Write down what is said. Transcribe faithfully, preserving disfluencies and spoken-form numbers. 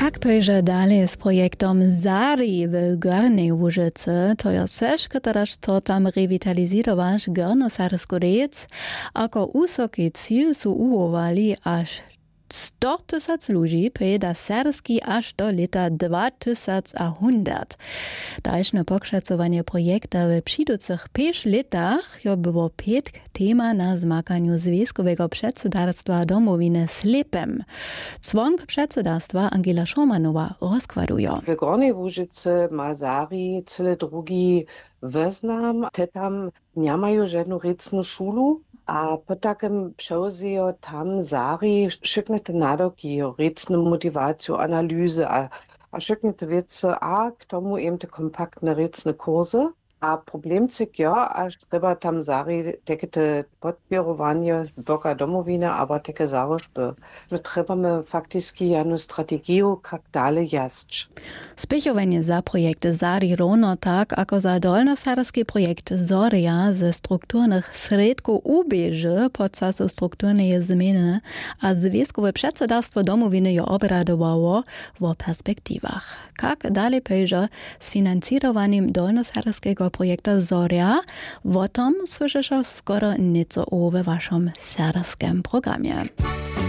Jak pojdzie dalej z projektom Zari w Górnej Łużycy, to jest też, któraż to tam rewitalizować Górnosarsku rec, jako usoki cíl su uwowali aż sto tysięcy ludzi pojeda serski aż do lata dwa tysiące hundert. Dalsze pokrzecowanie projekta w przyjducych pięć latach jo było pięć tema na zmakaniu Związkowego Przedsiędarstwa Domowiny Slepem. Członk przedsiędarstwa Angela Szomanowa rozkładuje. W Górnej Łużycy ma Zari cyle drugi wyznam. Te tam nie mają żadną recną szulu. A po takim przełzie tam Zari szykne te nadoki, recną motywację, analizy, a, a szykne te wiece, a k tomu im te kompaktne recne kursy. A problemcik ja, aż trzeba tam Zari takie te podbierowanie Bürger Domowiny, aber takie zarożby. My trzebamy faktycznie jedną strategię, jak dalej jeść. Spěchovanie za projekt Zari rovno tak, ako za dolnosarsky projekt Zoria ze strukturnych sredków ubieže podczas strukturnej zmiany, a Związkowe Przedsiędarstwo Domowiny jo obradowało w perspektywach. Jak dalej pójdzie z finansowaniem dolnosarskiego projekta Zoria, o tom słyszysz skoro nieco we waszym serskim programie.